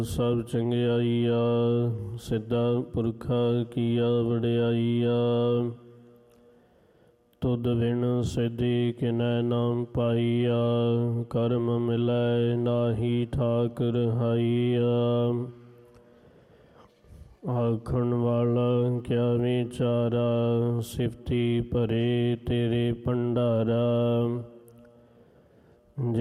ਸਭ ਚੰਗਿਆਈਆ ਸਿੱਧਾ ਪੁਰਖਾ ਕੀਆ ਵਡਿਆਈਆ। ਤੁਧ ਬਿਨ ਸਿਧੀ ਕਿਨੈ ਨਾਮ ਪਾਈਆ। ਕਰਮ ਮਿਲੈ ਨਾਹੀ ਠਾਕੁਰ ਹਾਈਆ। ਆਖਣ ਵਾਲਾ ਕਿਆ ਵਿਚਾਰਾ। ਸਿਫਤੀ ਭਰੇ ਤੇਰੇ ਭੰਡਾਰਾ।